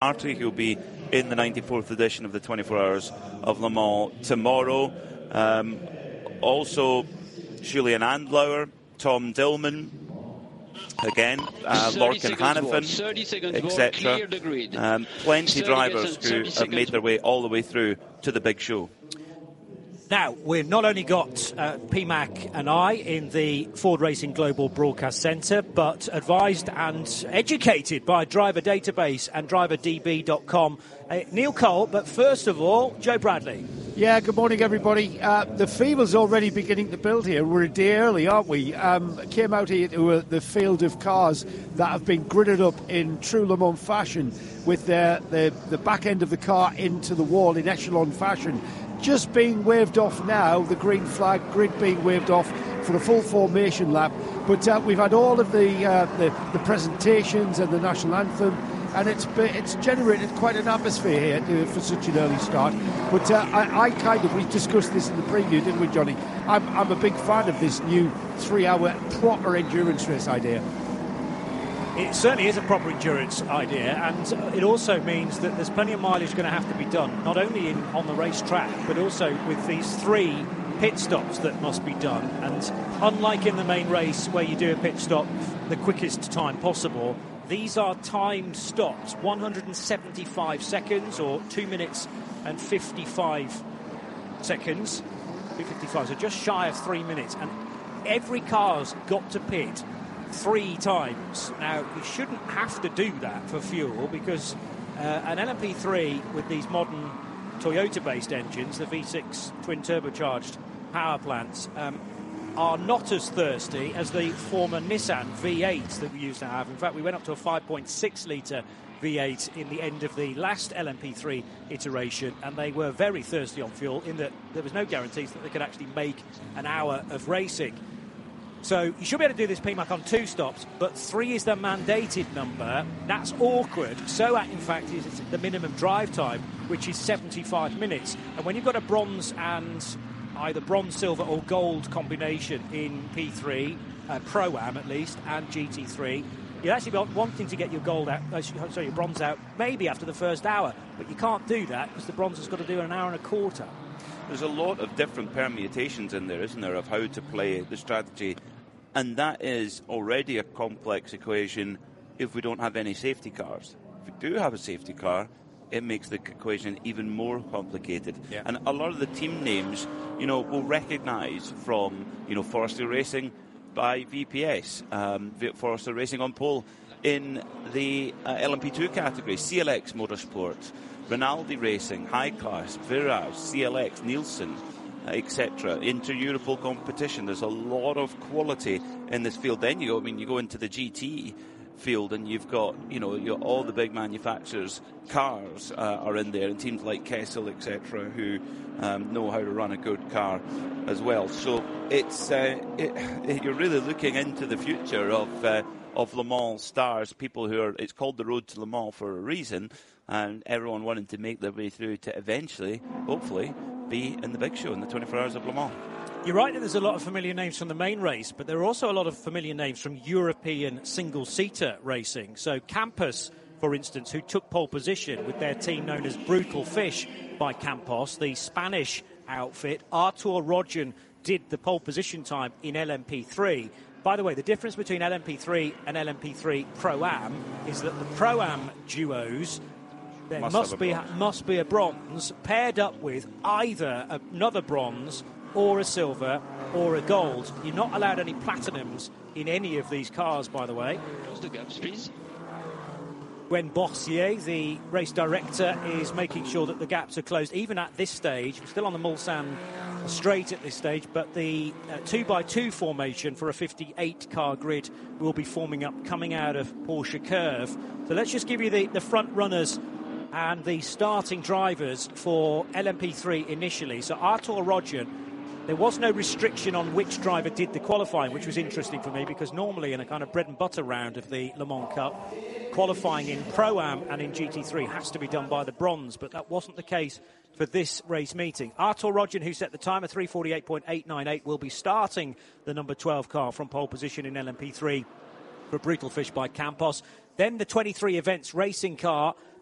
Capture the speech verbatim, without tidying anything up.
McCarthy, who'll be in the ninety-fourth edition of the twenty-four Hours of Le Mans tomorrow. Um, also, Julian Andlauer, Tom Dillman, again, uh, Lorcan Hannifin, et cetera. Um, plenty of drivers who have made their way all the way through to the big show. Now, we've not only got uh, P MAC and I in the Ford Racing Global Broadcast Centre, but advised and educated by Driver Database and driver d b dot com. Uh, Neil Cole, but first of all, Joe Bradley. Yeah, good morning, everybody. Uh, the field's already beginning to build here. We're a day early, aren't we? Um, came out here to uh, the field of cars that have been gridded up in true Le Mans fashion, with their, the, the back end of the car into the wall in echelon fashion. Just being waved off now, the green flag grid being waved off for a full formation lap. But uh, we've had all of the, uh, the the presentations and the national anthem, and it's it's generated quite an atmosphere here to, for such an early start. But uh, I, I kind of, we discussed this in the preview, didn't we, Johnny? I'm, I'm a big fan of this new three-hour proper endurance race idea. It certainly is a proper endurance idea, and it also means that there's plenty of mileage going to have to be done, not only in, on the racetrack, but also with these three pit stops that must be done. And unlike in the main race where you do a pit stop the quickest time possible, these are timed stops, one hundred seventy-five seconds or two minutes and fifty-five seconds, two fifty-five, so just shy of three minutes, and every car's got to pit three times. Now, you shouldn't have to do that for fuel, because uh, an L M P three with these modern Toyota-based engines, the V six twin turbocharged power plants, um, are not as thirsty as the former Nissan V eights that we used to have. In fact, we went up to a five point six litre V eight in the end of the last L M P three iteration, and they were very thirsty on fuel in that there was no guarantees that they could actually make an hour of racing. So you should be able to do this P MAC on two stops, but three is the mandated number. That's awkward. So, in fact, is the minimum drive time, which is seventy-five minutes. And when you've got a bronze and either bronze, silver or gold combination in P three, uh, Pro-Am at least, and G T three, you'd actually be wanting to get your gold out, uh, sorry, your bronze out maybe after the first hour. But you can't do that because the bronze has got to do an hour and a quarter. There's a lot of different permutations in there, isn't there, of how to play the strategy. And that is already a complex equation if we don't have any safety cars. If we do have a safety car, it makes the equation even more complicated. Yeah. And a lot of the team names, you know, we'll recognise from, you know, Forster Racing by V P S, um, Forster Racing on pole in the uh, L M P two category, C L X Motorsport, Rinaldi Racing, High Class, Viraz, C L X, Nielsen, et cetera. Inter-Europol competition. There's a lot of quality in this field. Then you go, I mean, you go into the G T field and you've got, you know, you're, all the big manufacturers' cars uh, are in there, and teams like Kessel, et cetera, who um, know how to run a good car as well. So it's uh, it, it, you're really looking into the future of uh, of Le Mans stars, people who are. It's called the Road to Le Mans for a reason, and everyone wanting to make their way through to eventually, hopefully, be in the big show in the twenty-four Hours of Le Mans. You're right that there's a lot of familiar names from the main race, but there are also a lot of familiar names from European single-seater racing. So Campos, for instance, who took pole position with their team known as Brutal Fish by Campos, the Spanish outfit. Artur Rodjan did the pole position time in L M P three. By the way, the difference between L M P three and L M P three Pro-Am is that the Pro-Am duos, there must, must be must be a bronze paired up with either another bronze or a silver or a gold. You're not allowed any platinums in any of these cars, by the way. Close the gaps, please. Gwen Bossier, the race director, is making sure that the gaps are closed, even at this stage. We're still on the Mulsanne straight at this stage, but the uh, two by two formation for a fifty-eight car grid will be forming up coming out of Porsche Curve. So let's just give you the, the front runners and the starting drivers for L M P three initially. So Artur Rodjan, there was no restriction on which driver did the qualifying, which was interesting for me, because normally in a kind of bread and butter round of the Le Mans Cup, qualifying in Pro-Am and in G T three has to be done by the bronze, but that wasn't the case for this race meeting. Artur Rodjan, who set the time of three forty-eight point eight nine eight, will be starting the number twelve car from pole position in L M P three for Brutal Fish by Campos. Then the twenty-three events racing car